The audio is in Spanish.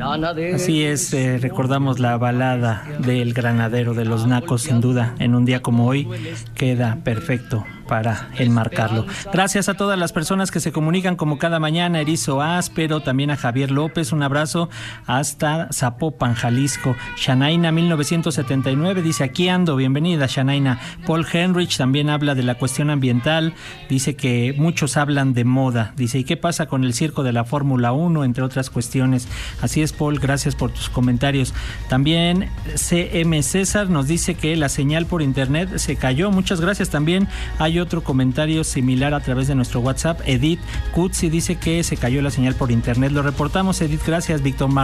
Así es, recordamos la balada del Granadero de los Nacos, sin duda, en un día como hoy queda perfecto para enmarcarlo. Gracias a todas las personas que se comunican como cada mañana, Erizo Áspero, también a Javier López, un abrazo hasta Zapopan, Jalisco. Shanaina 1979 dice: aquí ando, bienvenida Shanaina. Paul Henrich también habla de la cuestión ambiental, dice que muchos hablan de moda, dice: ¿y qué pasa con el circo de la Fórmula 1? Entre otras cuestiones. Así es, Paul, gracias por tus comentarios. También CM César nos dice que la señal por internet se cayó, muchas gracias. También hay otro comentario similar a través de nuestro WhatsApp. Edith Kutsi dice que se cayó la señal por internet. Lo reportamos, Edith, gracias. Víctor